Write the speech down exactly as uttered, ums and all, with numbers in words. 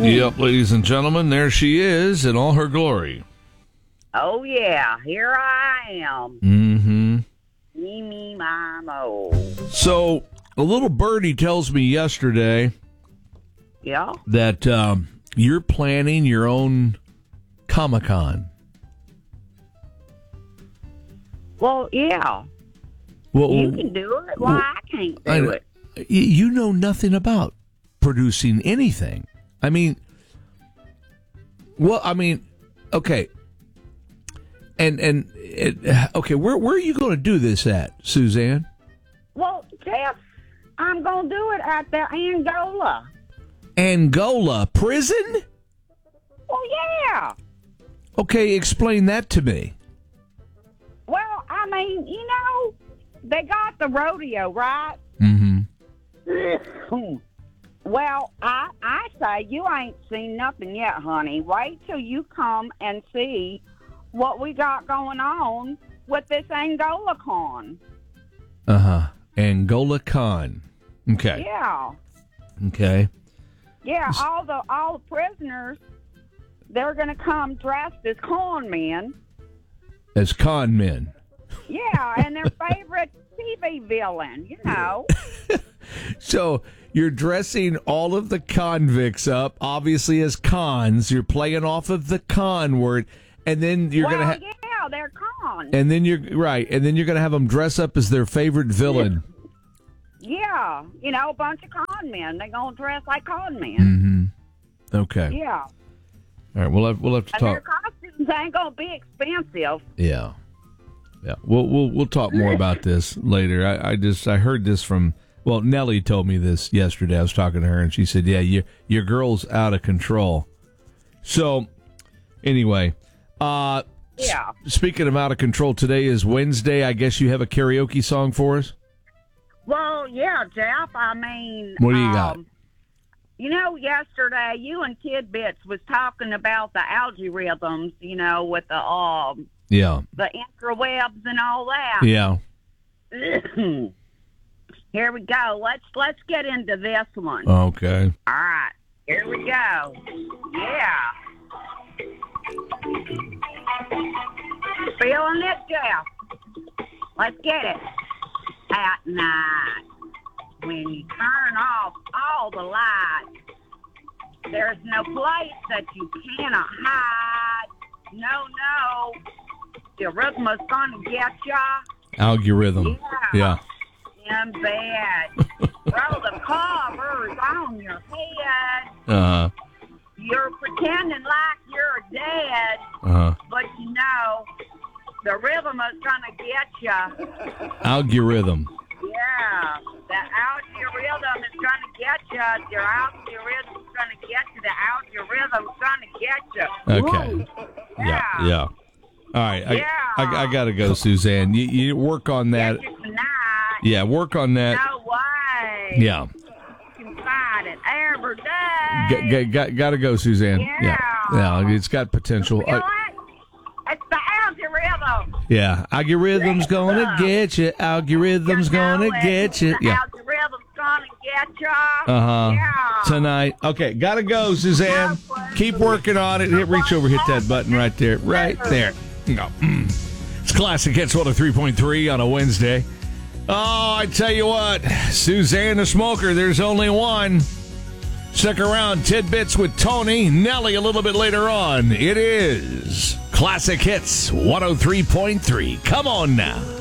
Yep, ladies and gentlemen, there she is in all her glory. Oh, yeah, here I am. Mm-hmm. Me, me, my, mo. So, a little birdie tells me yesterday Yeah? that um, you're planning your own Comic-Con. Well, yeah. Well, You can do it. Why well, I can't do I- it? y- you know nothing about producing anything. I mean, well, I mean, okay. And, and, it, okay, where, where are you going to do this at, Suzanne? Well, Jeff, I'm going to do it at the Angola. Angola prison? Well, yeah. Okay, explain that to me. Well, I mean, you know, they got the rodeo, right? Mm-hmm. Well, I I say you ain't seen nothing yet, honey. Wait till you come and see what we got going on with this Angola con. Uh-huh. Angola Con. Okay. Yeah. Okay. Yeah, all the all the prisoners, they're going to come dressed as con men. As con men. Yeah, and their favorite T V villain, you know. So you're dressing all of the convicts up, obviously as cons. You're playing off of the con word, and then you're well, gonna. Ha- yeah, they're con. and then you're right, and then you're gonna have them dress up as their favorite villain. Yeah, you know, a bunch of con men. They're going to dress like con men. Mm-hmm. Okay. Yeah. All right. We'll have we'll have to And their talk. costumes ain't going to be expensive. Yeah. Yeah. We'll we'll we'll talk more about this later. I, I just I heard this from. Well, Nellie told me this yesterday. I was talking to her, and she said, "Yeah, your your girl's out of control." So, anyway, uh, Yeah. s- speaking of out of control, today is Wednesday. I guess you have a karaoke song for us. Well, yeah, Jeff. I mean, What do you got? um, You know, yesterday you and Tidbits was talking about the algorithms. You know, with the um Yeah. the interwebs and all that. Yeah. Here we go. Let's let's get into this one. Okay. All right. Here we go. Yeah. Feeling it, Jeff? Let's get it. At night, when you turn off all the lights, there's no place that you cannot hide. No, no. The rhythm's gonna get ya. Algorithm. Yeah. Yeah. In bed. Throw the covers on your head. Uh huh. You're pretending like you're dead, Uh huh. but you know, the rhythm is gonna get ya. Algorithm. Yeah, the algorithm is gonna get ya. Your algorithm's gonna get you. The algorithm's gonna get ya. Okay. Woo. Yeah. Yeah. All right. I, Yeah. I, I got to go, Suzanne. You, you work on that. Get you tonight. Yeah, work on that. No way. Yeah. You can find it every day. G- g- got got to go, Suzanne. Yeah. Yeah. It's got potential. Feel Uh, it? It's the algorithm. yeah. Algorithm's gonna get you. Algorithm's You know gonna it. get you. The Yeah. algorithm's gonna get you. Uh huh. Yeah. Tonight. Okay. Gotta go, Suzanne. Keep working on it. Hit, reach over, hit that button right there. Right there. Go. Mm. It's Classic Hits one oh three point three on a Wednesday. Oh, I tell you what, Suzanne the Smoker, there's only one. Stick around, Tidbits with Tony, Nellie a little bit later on. It is Classic Hits one oh three point three. Come on now.